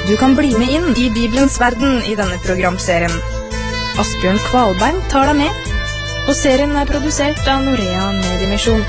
Du kan bli med inn i Bibelens verden i denne programserien. Asbjørn Kvalbein tar deg med, og serien er produsert av Norea Mediemisjon.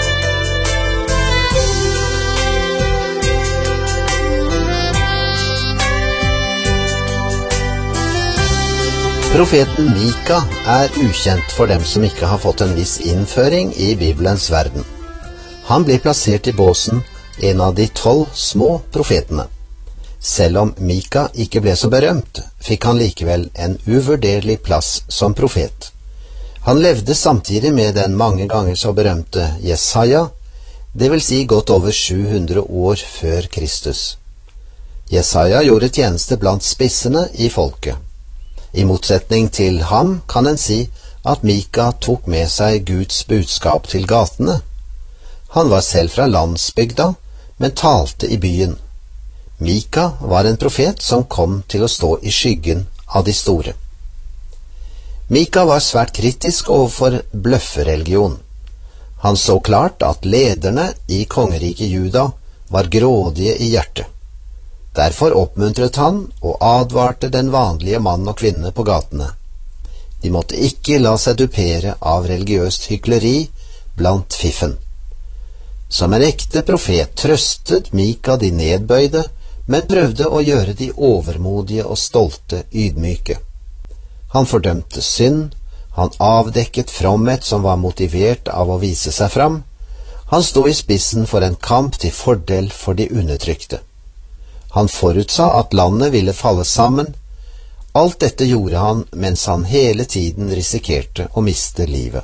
Profeten Mika er ukjent for dem som ikke har fått en viss innføring i Bibelens verden. Han blir plassert i båsen, en av de 12 små profetene. Selv om Mika ikke ble så berømt, fikk han likevel en uvurderlig plass som profet. Han levde samtidig med den mange ganger så berømte Jesaja, det vil si godt over 700 år før Kristus. Jesaja gjorde tjeneste blant spissene i folket. I motsetning til ham kan en si at Mika tok med seg Guds budskap til gatene. Han var selv fra landsbygda, men talte i byen. Mika var en profet som kom til å stå i skyggen av de store. Mika var svært kritisk overfor bløffereligion. Han så klart at lederne i kongeriket Juda var grådige i hjertet. Derfor oppmuntret han og advarte den vanlige mann og kvinne på gatene. De måtte ikke la seg dupere av religiøst hykleri blant fiffen. Som en ekte profet trøstet Mika de nedbøyde, men prøvde å gjøre de overmodige og stolte ydmyke. Han fordømte synd, han avdekket fromhet som var motivert av å vise seg fram, han sto i spissen for en kamp til fordel for de undertrykte. Han forutsa at landet ville falle sammen. Alt dette gjorde han mens han hele tiden risikerte å miste livet.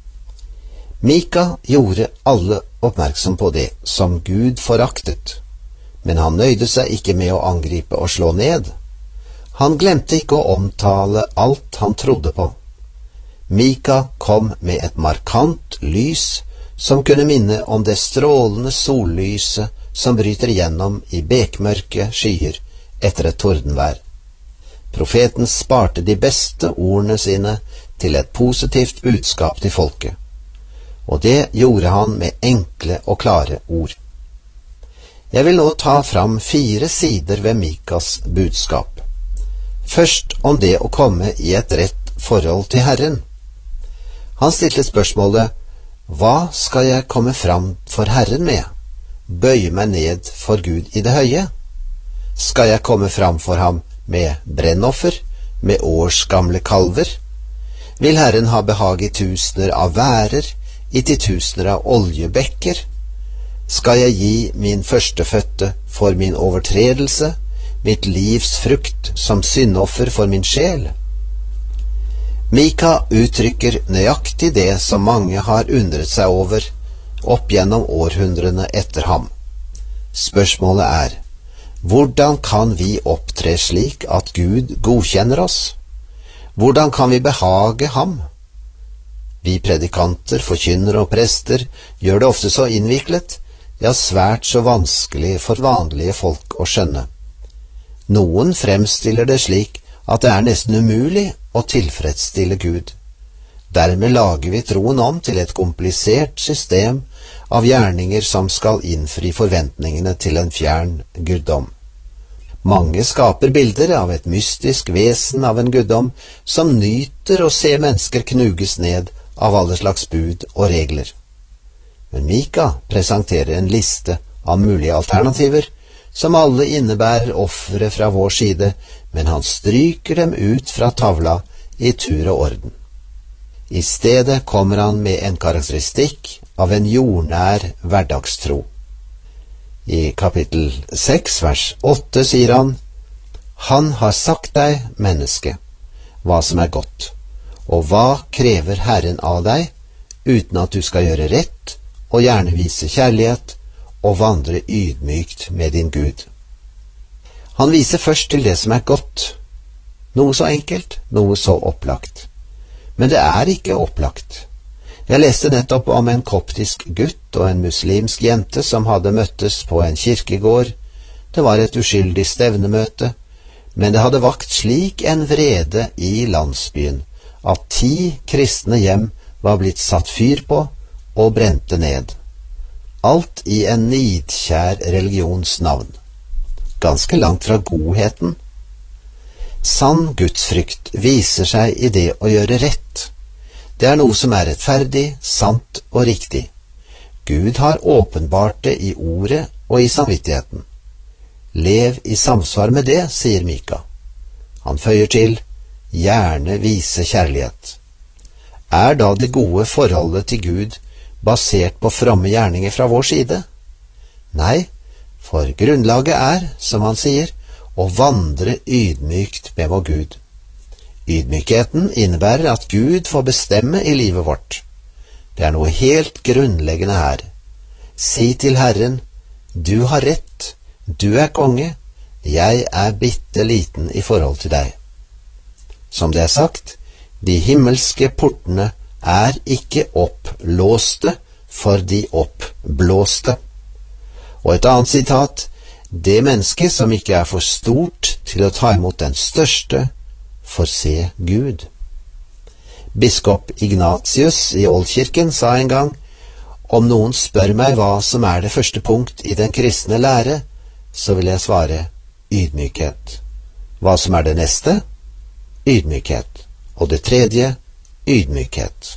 Mika gjorde alle oppmerksom på det som Gud foraktet, men han nøyde seg ikke med å angripe og slå ned. Han glemte ikke å omtale alt han trodde på. Mika kom med et markant lys som kunne minne om det strålende sollyset som bryter igjennom i bekmørke skyer etter et tordenvær. Profeten sparte de beste ordene sine til et positivt budskap til folket, og det gjorde han med enkle og klare ord. Jeg vil nå ta fram 4 sider ved Mikas budskap. Først om det å komme i et rett forhold til Herren. Han stilte spørsmålet: hva skal jeg komme fram for Herren med? Bøye meg ned for Gud i det høye? Skal jeg komme fram for ham med brennoffer, med årsgamle kalver? Vil Herren ha behag i tusener av værer, i titusener av oljebekker? Skal jeg gi min førstefødte for min overtredelse, mitt livs frukt som syndoffer for min sjel? Mika uttrykker nøyaktig det som mange har undret seg over opp gjennom århundrene etter ham. Spørsmålet er: hvordan kan vi opptre slik at Gud godkjenner oss? Hvordan kan vi behage ham? Vi predikanter, forkynnere og prester gjør det ofte så innviklet, ja, svært så vanskelig for vanlige folk å skjønne. Noen fremstiller det slik at det er nesten umulig å tilfredsstille Gud. Dermed lager vi troen om til et komplisert system av gjerninger som skal innfri forventningene til en fjern guddom. Mange skaper bilder av et mystisk vesen av en guddom som nyter å se mennesker knuges ned av alle slags bud og regler. Men Mika presenterer en liste av mulige alternativer, som alle innebærer offere fra vår side, men han stryker dem ut fra tavla i tur og orden. I stedet kommer han med en karakteristikk av en jordnær hverdagstro. I kapittel 6, vers 8 sier han: Han har sagt deg, menneske, hva som er godt, og hva krever Herren av deg, uten at du skal gjøre rett, og gjerne vise kjærlighet, og vandre ydmykt med din Gud. Han viser først til det som er godt. Noe så enkelt, noe så opplagt. Men det er ikke opplagt. Jeg leste nettopp om en koptisk gutt og en muslimsk jente som hadde møttes på en kirkegård. Det var et uskyldig stevnemøte, men det hadde vakt slik en vrede i landsbyen at 10 kristne hjem var blitt satt fyr på og brente ned. Alt i en nidkjær religions navn. ganske langt fra godheten. Sann gudsfrykt viser seg i det å gjøre rett. Det er noe som er rettferdig, sant og riktig. Gud har åpenbart det i ordet og i samvittigheten. Lev i samsvar med det, sier Mika. Han føyer til, gjerne vise kjærlighet. Er da det gode forholdet til Gud basert på fromme gjerninger fra vår side? Nei, for grunnlaget er, som han sier, å vandre ydmykt med vår Gud. Ydmykheten innebærer at Gud får bestemme i livet vårt. Det er noe helt grunnleggende her. Si til Herren, du har rett, du er konge, jeg er bitte liten i forhold til deg. Som det er sagt, de himmelske portene er ikke opplåste for de oppblåste. Og et annet sitat, det menneske som ikke er for stort til å ta imot den største, får se Gud. Biskop Ignatius i Oldkirken sa en gang, om noen spør meg hva som er det første punkt i den kristne lære, så vil jeg svare ydmykhet. Hva som er det neste? Ydmykhet. Og det tredje, ydmykhet.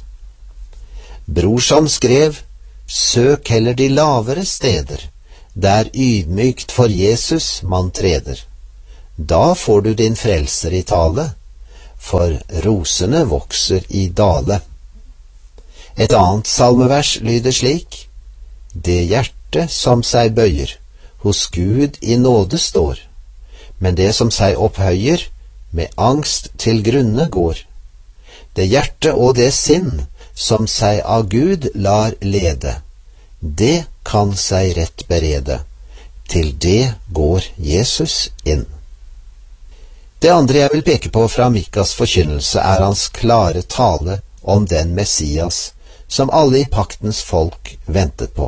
Brorson skrev, søk heller de lavere steder, der ydmykt for Jesus man treder. Da får du din frelser i tale, for rosene vokser i dale. Et annet salmevers lyder slik, det hjerte som seg bøyer, hos Gud i nåde står, men det som seg opphøyer, med angst til grunne går. Det hjerte og det sinn, som seg av Gud lar lede, det kan seg rett berede, til det går Jesus inn. Det andre jeg vil peke på fra Mikas forkynnelse er hans klare tale om den Messias som alle i paktens folk ventet på.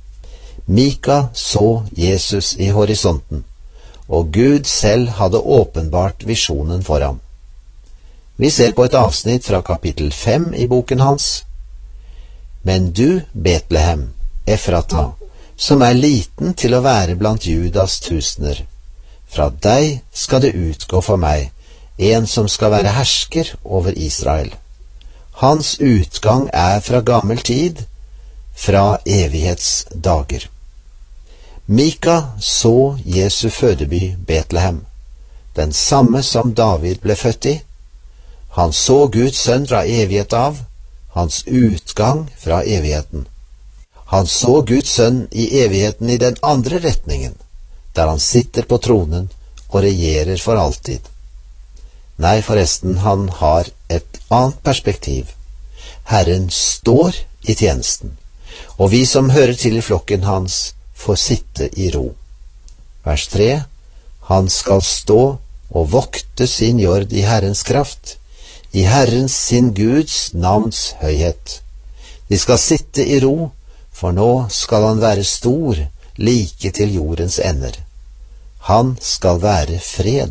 Mika så Jesus i horisonten, og Gud selv hadde åpenbart visjonen for ham. Vi ser på et avsnitt fra kapittel 5 i boken hans. Men du, Betlehem, Efrata, som er liten til å være blant Judas tusener, fra deg skal det utgå for meg en som skal være hersker over Israel. Hans utgang er fra gammel tid, fra evighetsdager. Mika så Jesu fødeby Betlehem, den samme som David ble født i. Han så Guds sønn fra evighet av, hans utgang fra evigheten. Han så Guds sønn i evigheten i den andre retningen, der han sitter på tronen og regjerer for alltid. Nei, forresten, han har et annet perspektiv. Herren står i tjenesten, og vi som hører til i flokken hans, får sitte i ro. Vers 3, han skal stå og vokte sin jord i Herrens kraft, i Herrens sin Guds navns høyhet. De skal sitte i ro, for nå skal han være stor, like til jordens ender. Han skal være fred.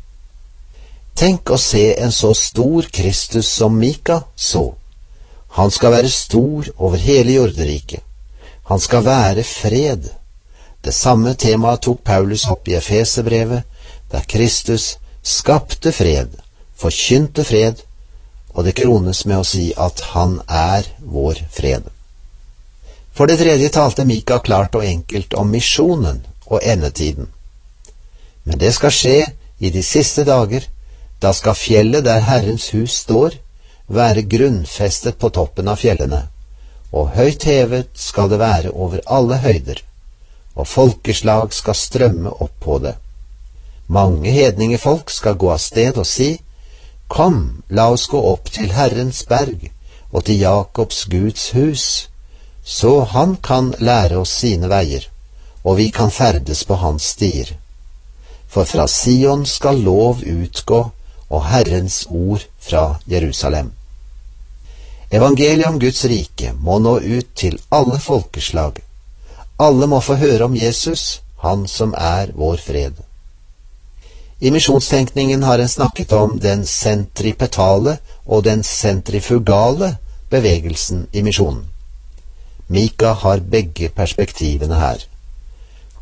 Tenk å se en så stor Kristus som Mika så. Han skal være stor over hele jorderiket. Han skal være fred. Det samme temaet tok Paulus opp i Efeserbrevet, der Kristus skapte fred, forkynte fred, og det krones med å si at han er vår fred. For det tredje talte Mika klart og enkelt om misjonen og endetiden. Men det skal skje i de siste dager. Da skal fjellet der Herrens hus står, være grunnfestet på toppen av fjellene, og høyt hevet skal det være over alle høyder, og folkeslag skal strømme opp på det. Mange hedningefolk skal gå av sted og si, kom, la oss gå opp til Herrens berg, og til Jakobs Guds hus, så han kan lære oss sine veier, og vi kan ferdes på hans stier. For fra Sion skal lov utgå, og Herrens ord fra Jerusalem. Evangeliet om Guds rike må nå ut til alle folkeslag. Alle må få høre om Jesus, han som er vår fred. I misjonstenkningen har en snakket om den sentripetale og den sentrifugale bevegelsen i misjonen. Mika har begge perspektivene her.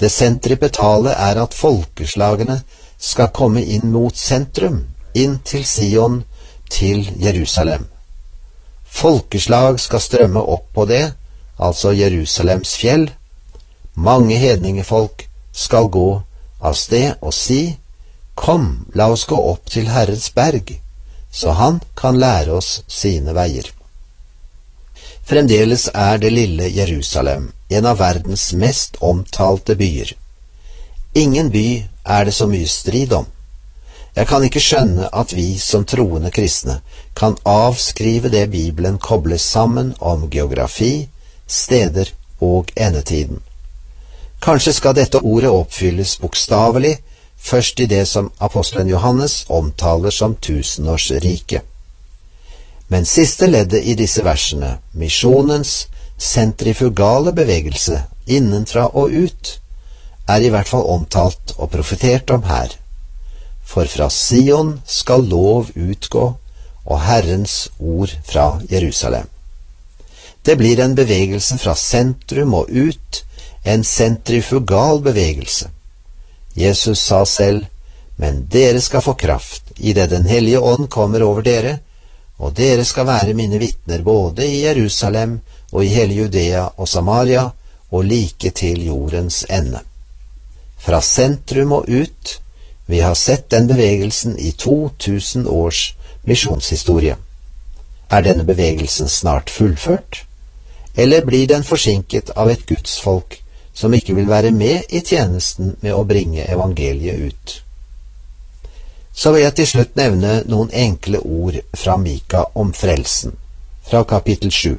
Det sentripetale at folkeslagene skal komme inn mot sentrum, inn til Sion, til Jerusalem. Folkeslag skal strømme opp på det, altså Jerusalems fjell. Mange hedningefolk skal gå av sted og si, «Kom, la oss gå opp til Herrens berg, så han kan lære oss sine veier.» Fremdeles det lille Jerusalem en av verdens mest omtalte byer. Ingen by det så mye strid om. Jeg kan ikke skjønne at vi som troende kristne kan avskrive det Bibelen kobler sammen om geografi, steder og endetiden. Kanskje skal dette ordet oppfylles bokstavelig først i det som apostelen Johannes omtaler som tusenårsriket. Men siste leddet i disse versene, misjonens sentrifugale bevegelse innenfra og ut, i hvert fall omtalt og profetert om her. For fra Sion skal lov utgå, og Herrens ord fra Jerusalem. Det blir en bevegelse fra sentrum og ut, en sentrifugal bevegelse. Jesus sa selv, «Men dere skal få kraft, i det Den hellige ånd kommer over dere, og dere skal være mine vitner både i Jerusalem og i hele Judea og Samaria, og like til jordens ende.» Fra sentrum og ut, vi har sett den bevegelsen i 2000 års misjonshistorie. Denne bevegelsen snart fullført? Eller blir den forsinket av et gudsfolk som ikke vil være med i tjenesten med å bringe evangeliet ut? Så vil jeg til slutt nevne noen enkle ord fra Mika om frelsen, fra kapittel 7.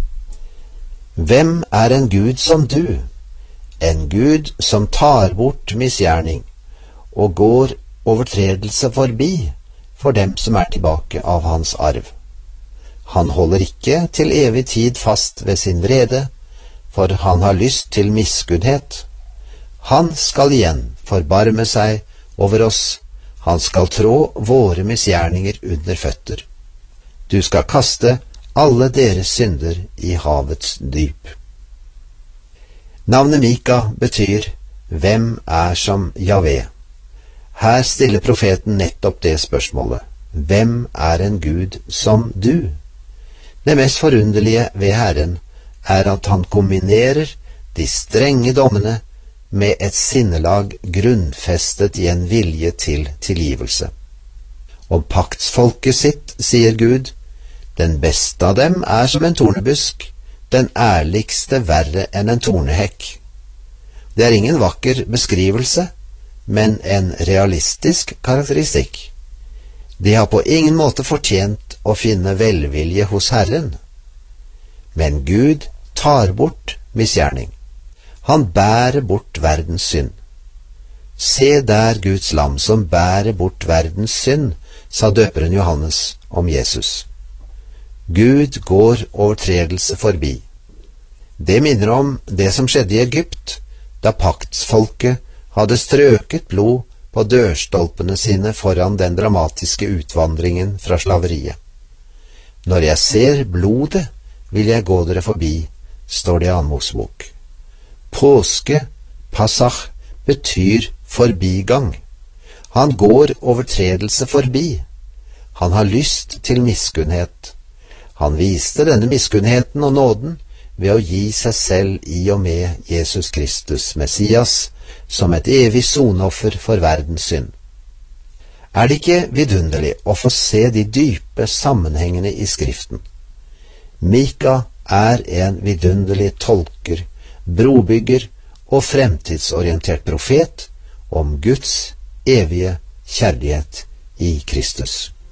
Hvem en Gud som du? En Gud som tar bort misgjerning og går overtredelse forbi for dem som tilbake av hans arv. Han holder ikke til evig tid fast ved sin vrede, for han har lyst til miskunnhet. Han skal igjen forbarme seg over oss, han skal trå våre misgjerninger under føtter. Du skal kaste alle deres synder i havets dyp. Navnet Mika betyr «Hvem som Javé?» Her stiller profeten nettopp det spørsmålet. Hvem en Gud som du? Det mest forunderlige ved Herren at han kombinerer de strenge dommene med et sinnelag grunnfestet i en vilje til tilgivelse. Om paktsfolket sitt, sier Gud, den beste av dem som en tornebusk, den ærligste verre enn en tornehekk. Det ingen vakker beskrivelse, men en realistisk karakteristikk. De har på ingen måte fortjent å finne velvilje hos Herren. Men Gud tar bort misgjerning. Han bærer bort verdens synd. Se der Guds lam som bærer bort verdens synd, sa døperen Johannes om Jesus. Gud går overtredelse forbi. Det minner om det som skjedde i Egypt, da paktsfolket hadde strøket blod på dørstolpene sine foran den dramatiske utvandringen fra slaveriet. Når jeg ser blodet, vil jeg gå dere forbi, står det i 2. Mosebok. Påske, Passach, betyr forbigang. Han går overtredelse forbi. Han har lyst til miskunnhet. Han viste denne miskunnheten og nåden ved å gi seg selv i og med Jesus Kristus, Messias, som et evig sonoffer for verdens synd. Det ikke vidunderlig å få se de dype sammenhengene i Skriften? Mika en vidunderlig tolker, brobygger og fremtidsorientert profet om Guds evige kjærlighet i Kristus.